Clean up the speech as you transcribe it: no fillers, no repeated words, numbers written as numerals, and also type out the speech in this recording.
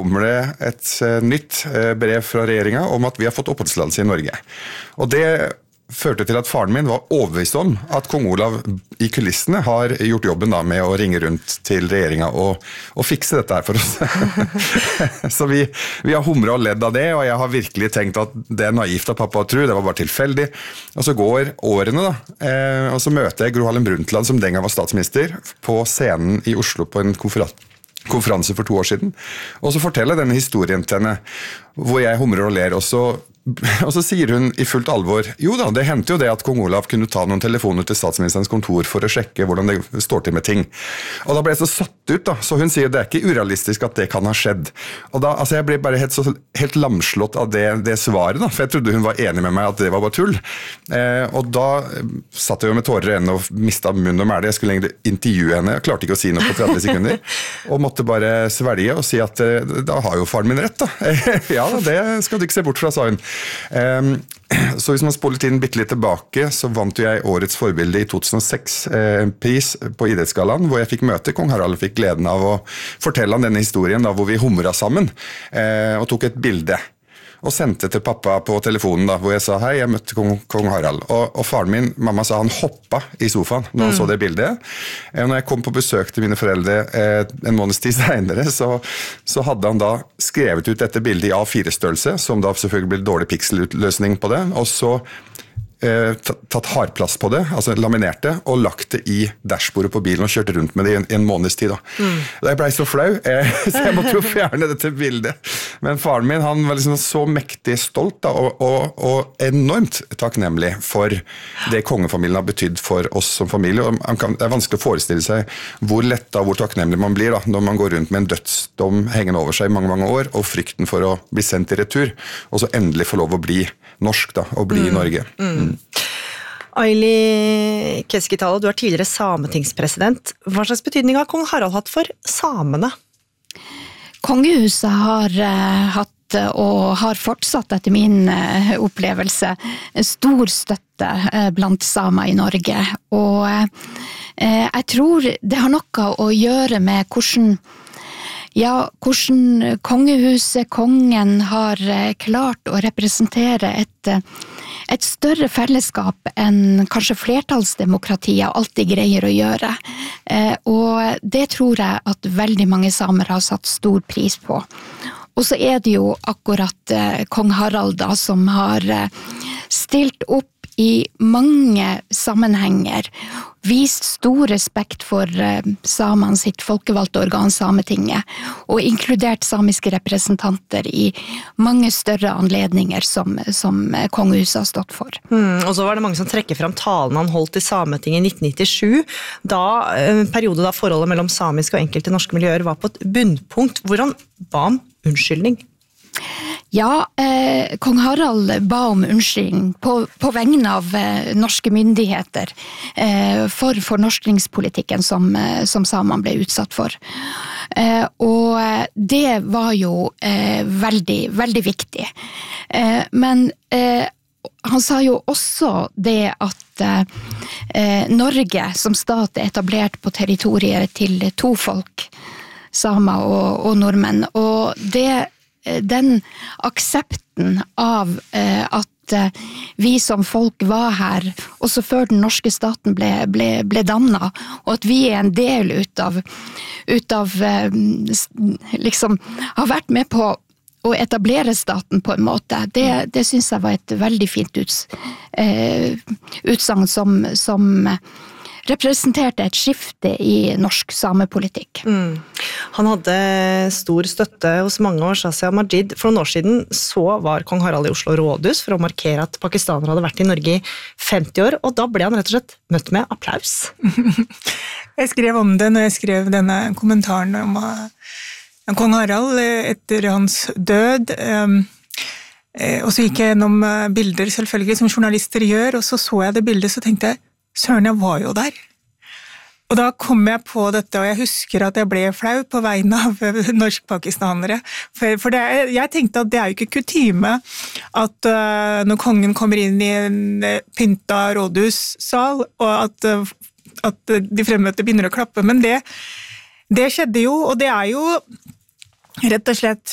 kommer det et nytt brev fra regjeringen om at vi har fått oppholdstillatelse i Norge. Og det førte til at faren min var overbevist om at kong Olav i kulissene har gjort jobben da med å ringe rundt til regjeringen og fikse dette her for oss. Så vi har humret og ledd av det, og jeg har virkelig tenkt at det er naivt av pappa å tro, det var bare tilfeldig. Og så går årene da, og så møter jeg Gro Harlem Brundtland, som den gang var statsminister, på scenen i Oslo på en konferanse for 2 år siden, og så forteller jeg denne historien til henne, hvor jeg humrer og ler, og så sier hun i fullt alvor, jo da, det hendte jo det at kong Olav kunne ta noen telefoner til statsministerens kontor for å sjekke hvordan det står til med ting. Og da ble jeg så satt ut da, så hun sier det er ikke urealistisk at det kan ha skjedd. Og da, altså jeg ble bare helt lamslått av det svaret da, for jeg trodde hun var enig med meg at det var bare tull. Og da satt jeg jo med tårer i øynene og mistet munn og mæle. Jeg skulle egentlig intervjue henne, jeg klarte ikke å si noe på 30 sekunder, og måtte bare svelge og si at da har jo faren min rett da. Ja, det skal du ikke se bort fra, sa hun. Så hvis man spoler tiden bitte litt tilbake, så vant jeg årets forbilde i 2006 pris på idrettsgallaen, hvor jeg fikk møte kong Harald og fikk gleden av å fortelle om denne historien da, hvor vi humret sammen og tok et bilde og sendte til pappa på telefonen da, hvor jeg sa hei, jeg møtte kong Harald. Og faren min, mamma sa han hoppa i sofaen når han så det bildet. Når jeg kom på besøk til mine foreldre en måneds tid senere, så hadde han da skrevet ut dette bildet i A4-størrelse, som da selvfølgelig ble dårlig pixelutløsning på det, og så tatt hardplast på det, altså laminert det, og lagt det i dashbordet på bilen og kjørt rundt med det i en måneds tid. Da. Jeg ble så flau, så jeg måtte jo fjerne dette bildet. Men faren min, han var liksom så mektig stolt da, og enormt takknemlig for det kongefamilien har betydd for oss som familie. Og det er vanskelig å forestille seg hvor lett og hvor takknemlig man blir da, når man går rundt med en dødsdom hengende over seg i mange, mange år, og frykten for å bli sendt i retur, og så endelig få lov å bli norsk da, og bli i Norge. Aili Keskitalo, du er tidligere sametingspresident. Hva slags betydning har kong Harald hatt for samene? Kongehuset har hatt og har fortsatt etter min opplevelse stor støtte blant samer i Norge. Og jeg tror det har noe å gjøre med hvordan kongehuset, kongen har klart å representere et større fellesskap enn kanskje flertallsdemokratiet alltid greier å gjøre. Og det tror jeg at veldig mange samer har satt stor pris på. Og så er det jo akkurat kong Harald da, som har stilt opp i mange sammenhenger, vist stor respekt for samene sitt folkevalgte organ Sametinget, og inkludert samiske representanter i mange større anledninger som kongehuset har stått for. Og så var det mange som trekker frem talen han holdt i Sametinget i 1997, en periode da forholdet mellom samiske og enkelte norske miljøer var på et bunnpunkt, hvor han ba om unnskyldning. Ja, kong Harald ba om unnskyldning på vegne av norske myndigheter for fornorskningspolitikken som samene ble utsatt for. Og det var jo veldig, veldig viktig. Men han sa jo også det at Norge som stat er etablert på territoriet til 2 folk, samer og nordmenn, og den aksepten av at vi som folk var her, også før den norske staten ble dannet, og at vi er en del ut av liksom, har vært med på å etablere staten på en måte, det synes jeg var et veldig fint utsagn som representerte et skifte i norsk samepolitikk. Han hadde stor støtte hos mange år, Shazia Majid. For noen år siden så var kong Harald i Oslo rådhus for å markere at pakistanere hadde vært i Norge i 50 år, og da ble han rett og slett møtt med applaus. Jeg skrev om det når jeg skrev denne kommentaren om kong Harald etter hans død, og så gikk jeg gjennom bilder selvfølgelig som journalister gjør, og så jeg det bildet, så tenkte jeg, søren, jeg var jo der. Og da kom jeg på dette, og jeg husker at jeg ble flau på vegne av norsk-pakistanere. For jeg tenkte at det er jo ikke kutyme at når kongen kommer inn i en pynta rådhussal, og at de fremmøtte begynner å klappe, men det skjedde jo, og det er jo rett og slett